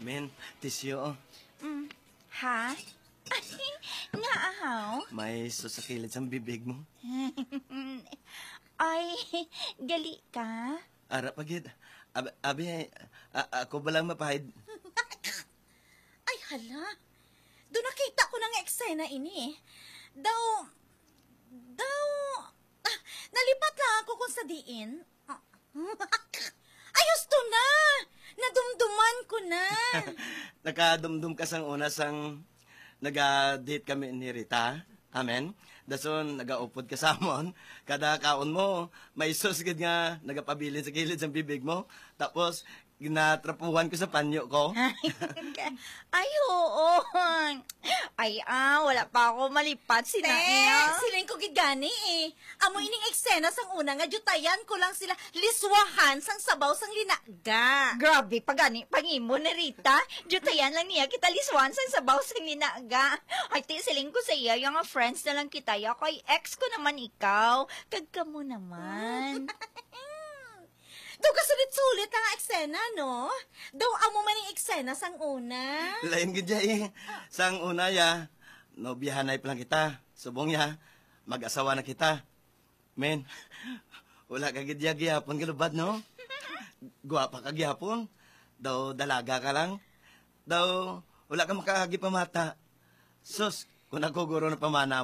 Men, tisyo. Ha? Nga ahaw? May susakilid sa bibig mo. Ay, gali ka? Ara pagid. Ako ba lang mapahid? Ay, hala. Doon nakita ko ng eksena ini. Daw, nalipat lang ako kung sa diin. Ayos to na! Nadumduman ko na. Nakadumdum ka sang una sang naga-date kami ni Rita. Amen. Dason, nagaupod ka sa amon. Kada kaon mo, may susgid nga nagapabilin sa kilid sa bibig mo. Tapos, ginatrapuhan ko sa panyo ko. Ay, oo. Ay, wala pa ako malipat. Sinaiya. Siling ko gidgani eh. Amo ining eksena sang una nga jutayan ko lang sila liswahan sang sabaw sang linaga. Grabe, pangimo ni Rita. Jutayan lang niya kita liswan sa sabaw sa linaga. Ay, siling ko sa iya, yung friends na lang kita. Kay ex ko naman ikaw. Kagka mo naman. Daw ka sulit-sulit ang eksena, no? Daw amo man yung eksena sang una. Lain gid eh. Sang una ya, nobihanay pa lang kita. Subong ya, mag-asawa na kita. Men, wala ka gid gihapon galubad, no? Guwapa ka gihapon. Daw dalaga ka lang. Daw wala ka makahagi pamata. Sus, kung ako guro na pamana